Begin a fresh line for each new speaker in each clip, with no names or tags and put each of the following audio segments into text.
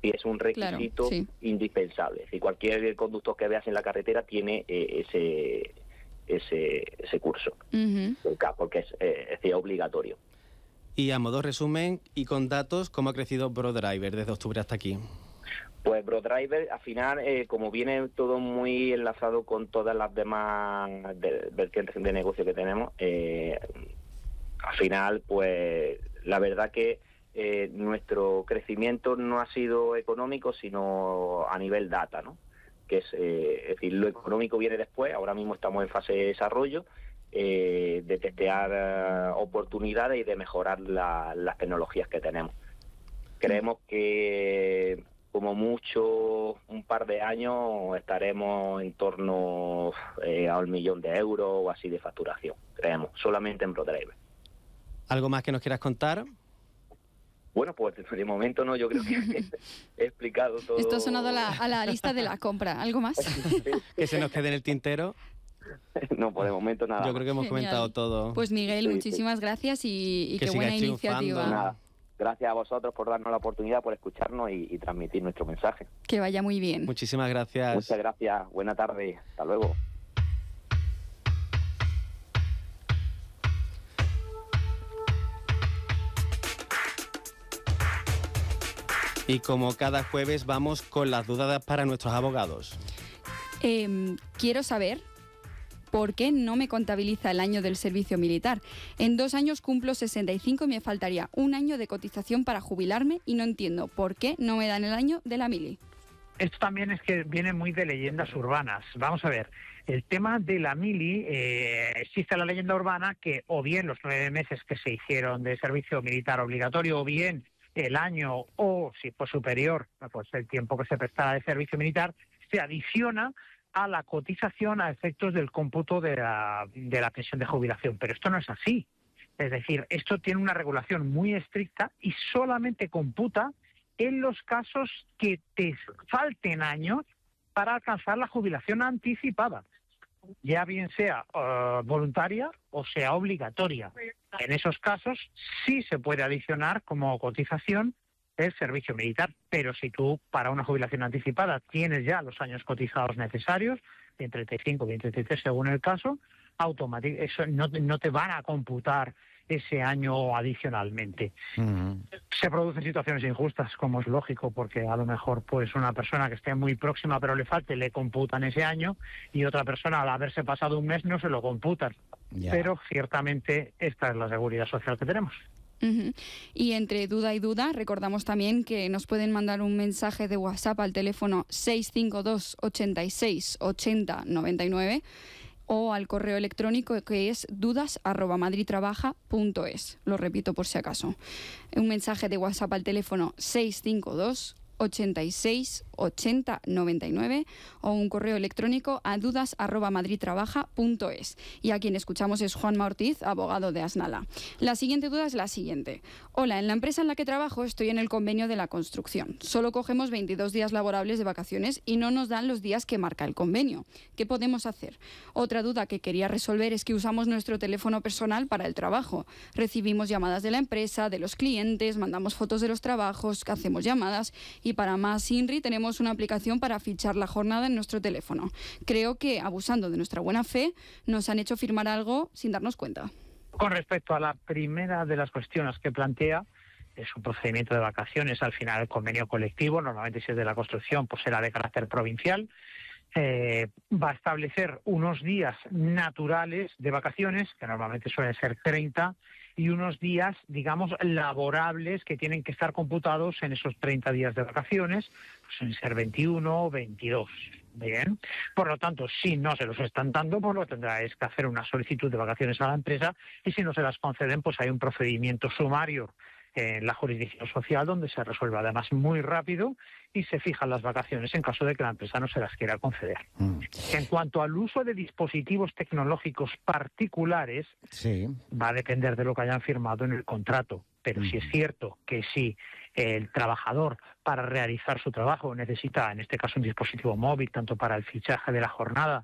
decir, es un requisito indispensable. Es decir, cualquier conductor que veas en la carretera tiene ese curso, porque es decir, obligatorio.
Y a modo resumen y con datos, ¿cómo ha crecido ProDriver desde octubre hasta aquí?
Pues ProDriver, al final, como viene todo muy enlazado con todas las demás vertientes de negocio que tenemos, al final, pues la verdad que nuestro crecimiento no ha sido económico, sino a nivel data, ¿no? Que es decir, lo económico viene después. Ahora mismo estamos en fase de desarrollo, de testear oportunidades y de mejorar las tecnologías que tenemos. Creemos que como mucho un par de años estaremos en torno a 1 millón de euros o así de facturación, creemos, solamente en ProDriver.
¿Algo más que nos quieras contar?
Bueno, pues de momento no, yo creo que he explicado todo.
Esto ha sonado a la lista de la compra. ¿Algo más?
Que se nos quede en el tintero.
No, pues de momento nada.
Yo creo que hemos comentado todo.
Pues Miguel, muchísimas gracias y qué buena iniciativa.
Nada. Gracias a vosotros por darnos la oportunidad, por escucharnos y transmitir nuestro mensaje.
Que vaya muy bien.
Muchísimas gracias.
Muchas gracias. Buena tarde. Hasta luego.
Y como cada jueves vamos con las dudas para nuestros abogados.
Quiero saber por qué no me contabiliza el año del servicio militar. En 2 años cumplo 65 y me faltaría 1 año de cotización para jubilarme y no entiendo por qué no me dan el año de la mili.
Esto también es que viene muy de leyendas urbanas. Vamos a ver, el tema de la mili, existe la leyenda urbana que o bien los 9 meses que se hicieron de servicio militar obligatorio, o bien el año, o si fue superior, pues el tiempo que se prestara de servicio militar, se adiciona a la cotización a efectos del cómputo de la pensión de jubilación. Pero esto no es así. Es decir, esto tiene una regulación muy estricta y solamente computa en los casos que te falten años para alcanzar la jubilación anticipada, ya bien sea voluntaria o sea obligatoria. En esos casos sí se puede adicionar como cotización el servicio militar, pero si tú para una jubilación anticipada tienes ya los años cotizados necesarios, en 35 y en 33 según el caso, automáticamente eso no te van a computar ese año adicionalmente. Se producen situaciones injustas, como es lógico, porque a lo mejor pues una persona que esté muy próxima pero le falte, le computan ese año, y otra persona al haberse pasado un mes no se lo computan. Pero ciertamente esta es la seguridad social que tenemos.
Y entre duda y duda, recordamos también que nos pueden mandar un mensaje de WhatsApp al teléfono 652 86 80 99 o al correo electrónico que es dudas@madridtrabaja.es. Lo repito por si acaso. Un mensaje de WhatsApp al teléfono 652 86 80 99 o un correo electrónico a dudas@madridtrabaja.es. Y a quien escuchamos es Juanma Ortiz, abogado de Asnala. La siguiente duda es la siguiente. Hola, en la empresa en la que trabajo estoy en el convenio de la construcción. Solo cogemos 22 días laborables de vacaciones y no nos dan los días que marca el convenio. ¿Qué podemos hacer? Otra duda que quería resolver es que usamos nuestro teléfono personal para el trabajo. Recibimos llamadas de la empresa, de los clientes, mandamos fotos de los trabajos, hacemos llamadas y para más INRI tenemos una aplicación para fichar la jornada en nuestro teléfono. Creo que, abusando de nuestra buena fe, nos han hecho firmar algo sin darnos cuenta.
Con respecto a la primera de las cuestiones que plantea, es un procedimiento de vacaciones. Al final el convenio colectivo, normalmente si es de la construcción, pues será de carácter provincial. Va a establecer unos días naturales de vacaciones, que normalmente suelen ser 30, y unos días, digamos, laborables que tienen que estar computados en esos 30 días de vacaciones, pues suelen ser 21 o 22. Bien. Por lo tanto, si no se los están dando, pues lo tendrá es que hacer una solicitud de vacaciones a la empresa, y si no se las conceden, pues hay un procedimiento sumario en la jurisdicción social donde se resuelve además muy rápido y se fijan las vacaciones en caso de que la empresa no se las quiera conceder. En cuanto al uso de dispositivos tecnológicos particulares, va a depender de lo que hayan firmado en el contrato. Pero sí es cierto que si el trabajador para realizar su trabajo necesita, en este caso, un dispositivo móvil, tanto para el fichaje de la jornada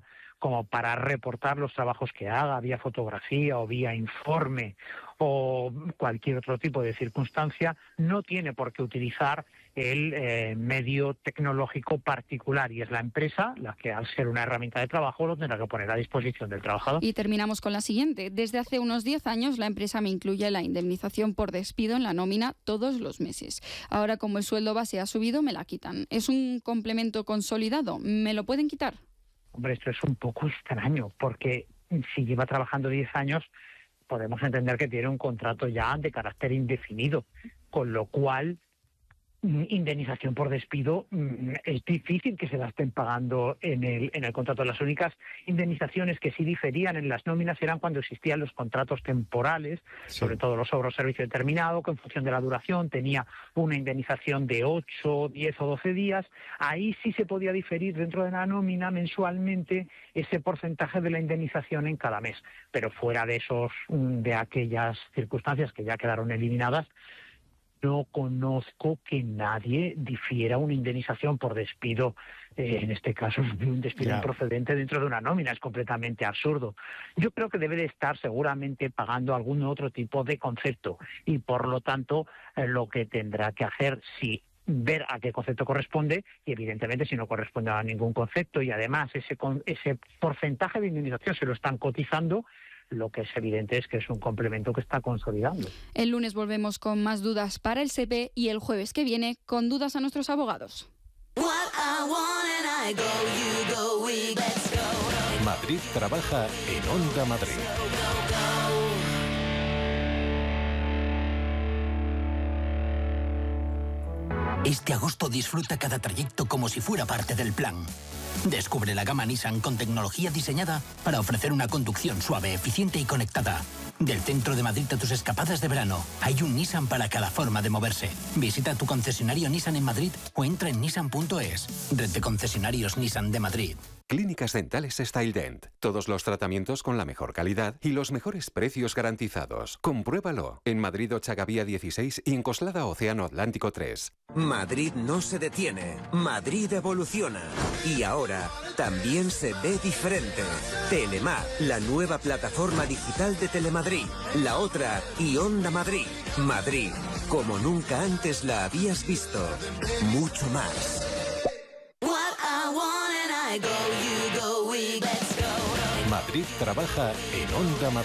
como para reportar los trabajos que haga vía fotografía o vía informe o cualquier otro tipo de circunstancia, no tiene por qué utilizar el medio tecnológico particular, y es la empresa la que, al ser una herramienta de trabajo, lo tendrá que poner a disposición del trabajador.
Y terminamos con la siguiente. Desde hace unos 10 años la empresa me incluye la indemnización por despido en la nómina todos los meses. Ahora, como el sueldo base ha subido, me la quitan. ¿Es un complemento consolidado? ¿Me lo pueden quitar?
Hombre, esto es un poco extraño, porque si lleva trabajando 10 años, podemos entender que tiene un contrato ya de carácter indefinido, con lo cual indemnización por despido es difícil que se la estén pagando en el contrato. Las únicas indemnizaciones que sí diferían en las nóminas eran cuando existían los contratos temporales, sí, sobre todo los obros servicio determinado, que en función de la duración tenía una indemnización de 8, 10 o 12 días. Ahí sí se podía diferir dentro de la nómina mensualmente ese porcentaje de la indemnización en cada mes, pero fuera de aquellas circunstancias que ya quedaron eliminadas, no conozco que nadie difiera una indemnización por despido, en este caso un despido improcedente dentro de una nómina. Es completamente absurdo. Yo creo que debe de estar seguramente pagando algún otro tipo de concepto, y por lo tanto lo que tendrá que hacer, ver a qué concepto corresponde, y evidentemente si no corresponde a ningún concepto y además ese porcentaje de indemnización se lo están cotizando, lo que es evidente es que es un complemento que está consolidando.
El lunes volvemos con más dudas para el SEPE y el jueves que viene con dudas a nuestros abogados.
Madrid trabaja en Onda Madrid.
Este agosto disfruta cada trayecto como si fuera parte del plan. Descubre la gama Nissan con tecnología diseñada para ofrecer una conducción suave, eficiente y conectada. Del centro de Madrid a tus escapadas de verano, hay un Nissan para cada forma de moverse. Visita tu concesionario Nissan en Madrid o entra en nissan.es. Red de concesionarios Nissan de Madrid.
Clínicas Dentales StyleDent. Todos los tratamientos con la mejor calidad y los mejores precios garantizados. Compruébalo. En Madrid Ochagavía 16 y en Coslada Océano Atlántico 3.
Madrid no se detiene. Madrid evoluciona. Y ahora también se ve diferente. Telemar, la nueva plataforma digital de Telemadrid. La otra y Onda Madrid. Madrid, como nunca antes la habías visto. Mucho más.
Madrid trabaja en Onda Madrid.